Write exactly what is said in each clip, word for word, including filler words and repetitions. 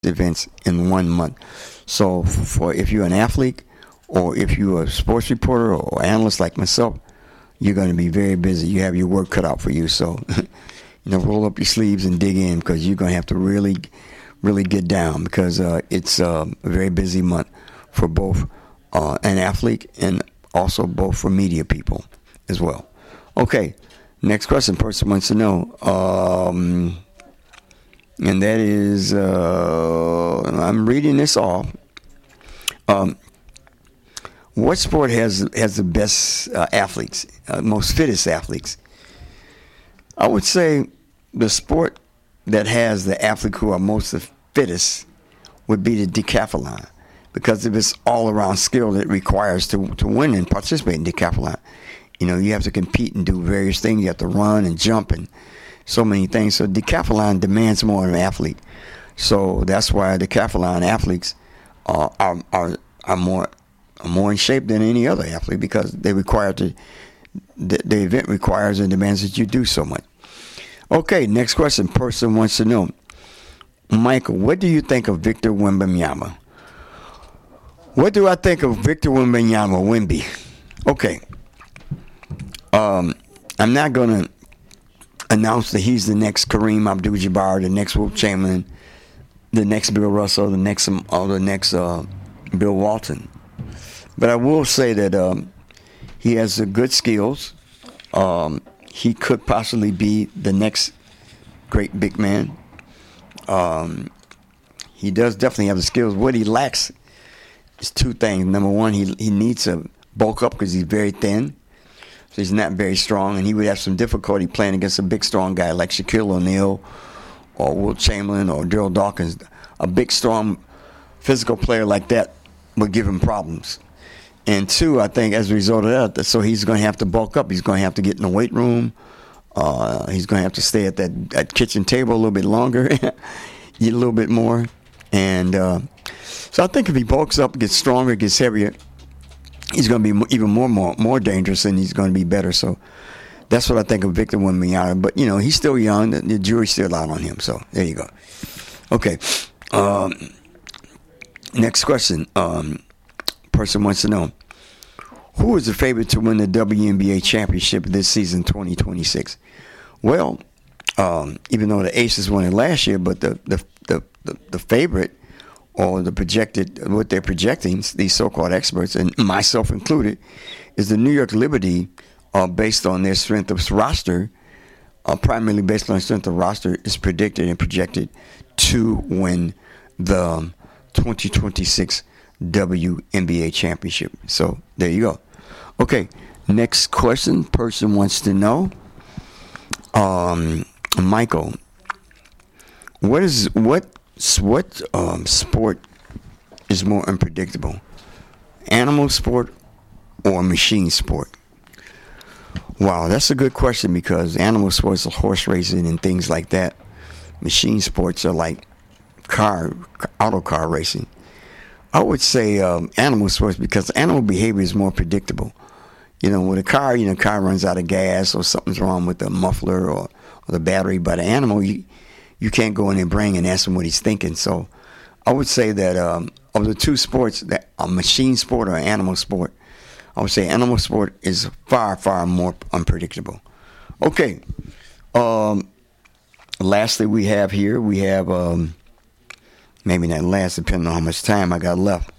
events in one month. So for if you're an athlete or if you're a sports reporter or analyst like myself, you're going to be very busy. You have your work cut out for you. So, you know, roll up your sleeves and dig in because you're going to have to really, really get down because uh, it's uh, a very busy month for both uh, an athlete and also both for media people as well. Okay, next question. Person wants to know, um, and that is, uh, I'm reading this off. Um, what sport has has the best uh, athletes, uh, most fittest athletes? I would say the sport that has the athletes who are most fittest would be the decathlon, because of its all-around skill that it requires to to win and participate in decathlon. You know, you have to compete and do various things. You have to run and jump and so many things. So decathlon demands more of an athlete. So that's why decathlon athletes are are are, are more are more in shape than any other athlete, because they require to the, the event requires and demands that you do so much. Okay, next question. Person wants to know, Michael, what do you think of Victor Wembanyama? What do I think of Victor Wembanyama, Wemby? Okay. Um, I'm not going to announce that he's the next Kareem Abdul-Jabbar, the next Wilt Chamberlain, the next Bill Russell, the next or the next uh, Bill Walton. But I will say that um, he has the good skills. Um, he could possibly be the next great big man. Um, he does definitely have the skills. What he lacks is two things. Number one, he he needs to bulk up because he's very thin. So he's not very strong, and he would have some difficulty playing against a big, strong guy like Shaquille O'Neal or Wilt Chamberlain or Daryl Dawkins. A big, strong, physical player like that would give him problems. And two, I think as a result of that, so he's going to have to bulk up. He's going to have to get in the weight room. Uh, he's going to have to stay at that, that kitchen table a little bit longer, eat a little bit more. And uh, so I think if he bulks up, gets stronger, gets heavier, he's going to be even more, more more dangerous, and he's going to be better. So that's what I think of Victor Wembanyama. But, you know, he's still young. The, the jury's still out on him. So there you go. Okay. Um, next question. Um, person wants to know, who is the favorite to win the W N B A championship this season, twenty twenty-six? Well, um, even though the Aces won it last year, but the the, the, the, the favorite or the projected, what they're projecting, these so-called experts, and myself included, is the New York Liberty, uh, based on their strength of roster, uh, primarily based on strength of roster, is predicted and projected to win the twenty twenty-six W N B A championship. So there you go. Okay, next question. Person wants to know, um, Michael, what is what what um, sport is more unpredictable, animal sport or machine sport? Wow, that's a good question, because animal sports are horse racing and things like that. Machine sports are like car, auto car racing. I would say um, animal sports, because animal behavior is more predictable. You know, with a car, you know, car runs out of gas or something's wrong with the muffler or, or the battery. But an animal, you you can't go in their brain and ask him what he's thinking. So I would say that um, of the two sports, that a machine sport or an animal sport, I would say animal sport is far, far more unpredictable. Okay. Um, lastly, we have here, we have... Um, maybe not last, depending on how much time I got left.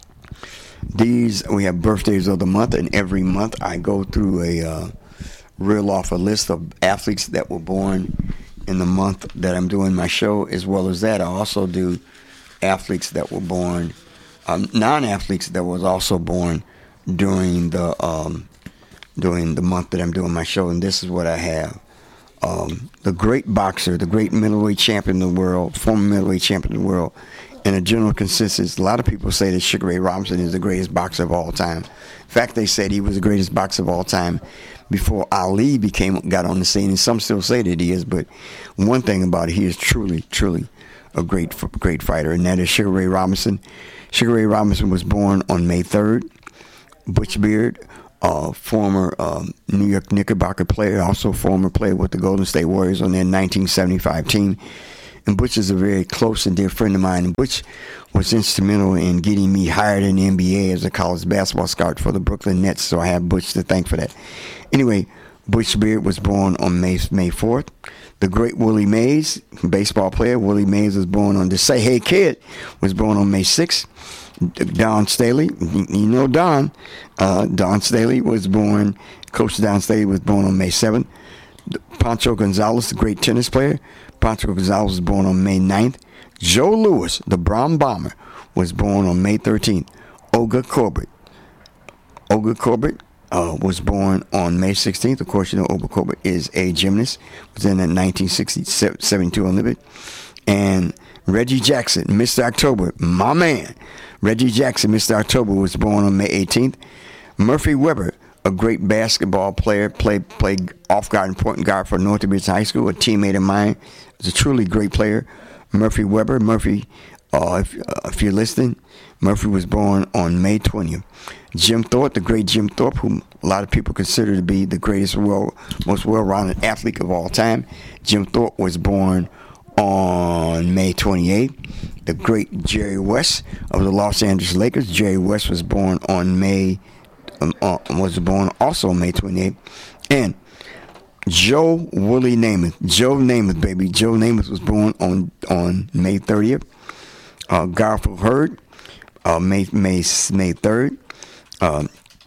These, we have birthdays of the month, and every month I go through a uh, reel off a list of athletes that were born in the month that I'm doing my show. As well as that, I also do athletes that were born, um, non-athletes that was also born during the um, during the month that I'm doing my show. And this is what I have. Um, the great boxer, the great middleweight champion of the world, former middleweight champion of the world, and a general consensus, a lot of people say that Sugar Ray Robinson is the greatest boxer of all time. In fact, they said he was the greatest boxer of all time before Ali became got on the scene, and some still say that he is. But one thing about it, he is truly, truly a great, great fighter, and that is Sugar Ray Robinson. Sugar Ray Robinson was born on May third. Butch Beard, uh, former um, New York Knickerbocker player, also former player with the Golden State Warriors on their nineteen seventy-five team. And Butch is a very close and dear friend of mine. And Butch was instrumental in getting me hired in the N B A as a college basketball scout for the Brooklyn Nets. So I have Butch to thank for that. Anyway, Butch Beard was born on May May fourth. The great Willie Mays, baseball player, Willie Mays was born on the Say Hey Kid, was born on May sixth. Don Staley, you know Don. Uh, Don Staley was born, Coach Don Staley was born on May seventh. Pancho Gonzalez, the great tennis player, Pancho Gonzalez was born on May ninth. Joe Louis, the Brown Bomber, was born on May thirteenth. Olga Corbett. Olga Corbett uh, was born on May sixteenth. Of course, you know Olga Corbett is a gymnast. Was in the nineteen seventy-two Olympics. And Reggie Jackson, Mister October, my man. Reggie Jackson, Mister October, was born on May eighteenth. Murphy Weber, a great basketball player, played played off guard and point guard for Northridge High School, a teammate of mine. Was a truly great player. Murphy Weber, Murphy, uh, if, uh, if you're listening, Murphy was born on May twentieth. Jim Thorpe, the great Jim Thorpe, whom a lot of people consider to be the greatest, world, most well-rounded athlete of all time. Jim Thorpe was born on May twenty-eighth. The great Jerry West of the Los Angeles Lakers. Jerry West was born on May, um, uh, was born also on May twenty-eighth. And Joe Willie Namath. Joe Namath, baby. Joe Namath was born on, on May thirtieth. Uh, Garfield Hurd, uh, May, May, May third. Uh,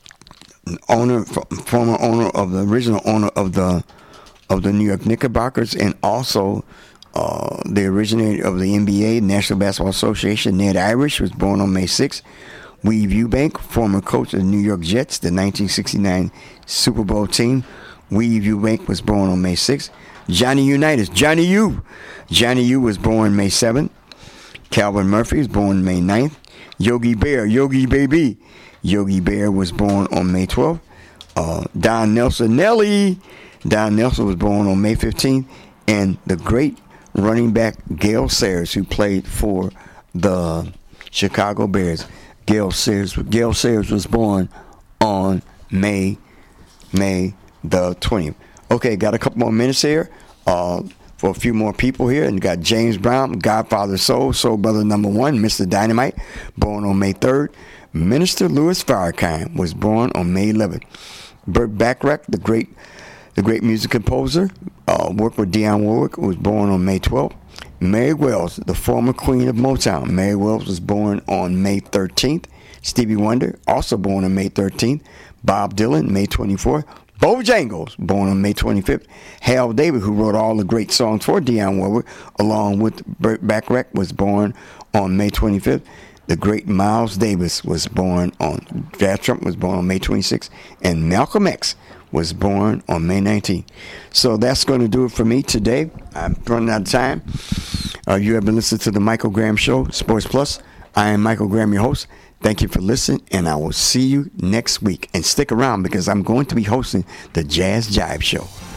owner, former owner of the original owner of the of the New York Knickerbockers, and also uh, the originator of the N B A, National Basketball Association, Ned Irish, was born on May sixth. Weave Eubank, former coach of the New York Jets, the nineteen sixty-nine Super Bowl team. Weave Eubank was born on May sixth. Johnny Unitas, Johnny U. Johnny U was born May seventh. Calvin Murphy was born May ninth. Yogi Bear, Yogi Baby. Yogi Bear was born on May twelfth. Uh, Don Nelson, Nelly. Don Nelson was born on May fifteenth. And the great running back Gale Sayers, who played for the Chicago Bears. Gale Sayers, Gale Sayers was born on May, May the twentieth. Okay, got a couple more minutes here uh, for a few more people here. And got James Brown, Godfather Soul, Soul Brother number one, Mister Dynamite, born on May third. Minister Louis Farrakhan was born on May eleventh. Burt Bacharach, the great the great music composer, uh, worked with Dionne Warwick, was born on May twelfth. Mary Wells, the former queen of Motown. Mary Wells was born on May thirteenth. Stevie Wonder, also born on May thirteenth. Bob Dylan, May twenty-fourth. Bojangles, born on May twenty-fifth. Hal David, who wrote all the great songs for Dionne Warwick, along with Burt Bacharach, was born on May twenty-fifth. The great Miles Davis was born on, Trump was born on May twenty-sixth. And Malcolm X was born on May nineteenth. So that's going to do it for me today. I'm running out of time. Uh, you have been listening to the Michael Graham Show, Sports Plus. I am Michael Graham, your host. Thank you for listening, and I will see you next week. And stick around because I'm going to be hosting the Jazz Jive Show.